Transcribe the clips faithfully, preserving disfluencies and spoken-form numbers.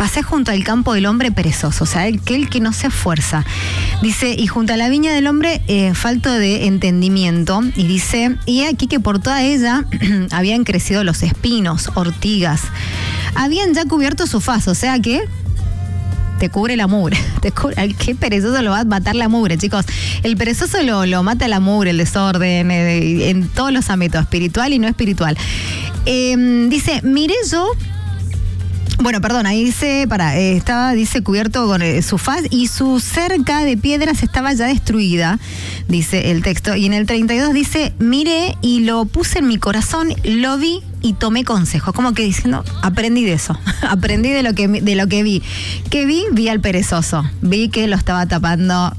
pasé junto al campo del hombre perezoso, o sea, aquel que no se esfuerza. Dice, y junto a la viña del hombre eh, falto de entendimiento. Y dice, y aquí que por toda ella habían crecido los espinos, ortigas. Habían ya cubierto su faz, o sea que te cubre la mugre. Te cubre, ¿qué perezoso lo va a matar la mugre, chicos? El perezoso lo, lo mata la mugre, el desorden, eh, en todos los ámbitos, espiritual y no espiritual. Eh, dice, miré yo... Bueno, perdón, ahí dice, para, eh, estaba, dice, cubierto con eh, su faz y su cerca de piedras estaba ya destruida, dice el texto. Y en el treinta y dos dice, miré y lo puse en mi corazón, lo vi y tomé consejo. Como que diciendo, aprendí de eso, aprendí de lo que de lo que vi. ¿Qué vi? Vi al perezoso, vi que lo estaba tapando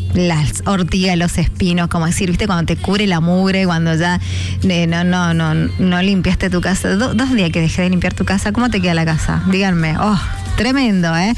las ortigas, los espinos, como decir, viste, cuando te cubre la mugre, cuando ya eh, no, no, no, no limpiaste tu casa. Do, dos días que dejé de limpiar tu casa, ¿cómo te queda la casa? Díganme, oh, tremendo, ¿eh?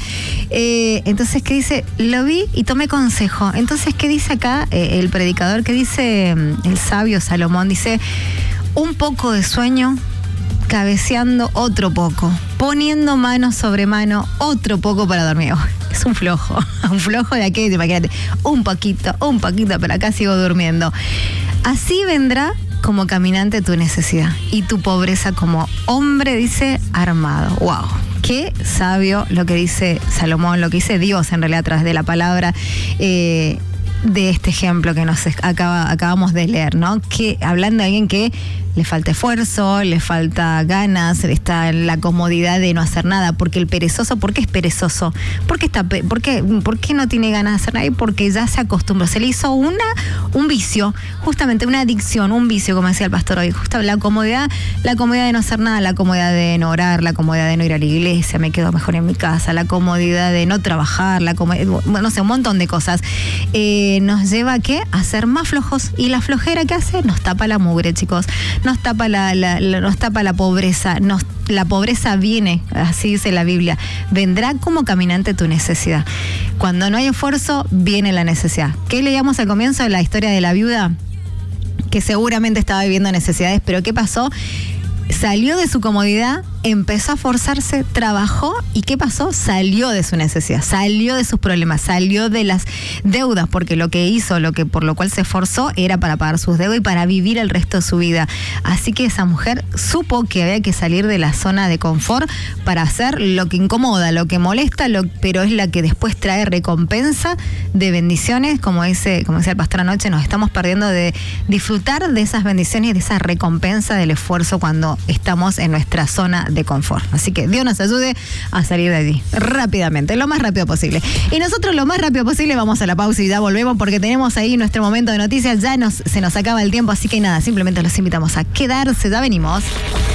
eh entonces, ¿qué dice? Lo vi y tomé consejo. Entonces, ¿qué dice acá eh, el predicador? ¿Qué dice el sabio Salomón? Dice, un poco de sueño, cabeceando otro poco, poniendo mano sobre mano otro poco para dormir. Oh, es un flojo, un flojo de aquello, imagínate, un poquito, un poquito, pero acá sigo durmiendo. Así vendrá como caminante tu necesidad y tu pobreza como hombre, dice, armado. ¡Wow! Qué sabio lo que dice Salomón, lo que dice Dios en realidad a través de la palabra eh, de este ejemplo que nos acaba, acabamos de leer, ¿no? Que hablando de alguien que le falta esfuerzo, le falta ganas, está en la comodidad de no hacer nada, porque el perezoso, ¿por qué es perezoso? ¿Por qué, está, por qué, por qué no tiene ganas de hacer nada? Porque ya se acostumbró, se le hizo una, un vicio, justamente una adicción, un vicio, como decía el pastor hoy, justo la comodidad, la comodidad de no hacer nada, la comodidad de no orar, la comodidad de no ir a la iglesia, me quedo mejor en mi casa, la comodidad de no trabajar, la comodidad, bueno, no sé, un montón de cosas, eh, nos lleva a ¿qué? A ser más flojos, y la flojera que hace nos tapa la mugre, chicos. Nos tapa la, la, la, nos tapa la pobreza, nos, la pobreza viene, así dice la Biblia, vendrá como caminante tu necesidad. Cuando no hay esfuerzo, viene la necesidad. ¿Qué leíamos al comienzo de la historia de la viuda? Que seguramente estaba viviendo necesidades, pero ¿qué pasó? Salió de su comodidad, empezó a forzarse, trabajó y ¿qué pasó? Salió de su necesidad, salió de sus problemas, salió de las deudas, porque lo que hizo, lo que por lo cual se esforzó era para pagar sus deudas y para vivir el resto de su vida. Así que esa mujer supo que había que salir de la zona de confort para hacer lo que incomoda, lo que molesta, lo, pero es la que después trae recompensa de bendiciones, como dice, como decía el pastor anoche, nos estamos perdiendo de disfrutar de esas bendiciones y de esa recompensa del esfuerzo cuando estamos en nuestra zona de confort. Así que Dios nos ayude a salir de allí rápidamente, lo más rápido posible. Y nosotros lo más rápido posible vamos a la pausa y ya volvemos porque tenemos ahí nuestro momento de noticias. Ya nos, se nos acaba el tiempo, así que nada, simplemente los invitamos a quedarse. Ya venimos.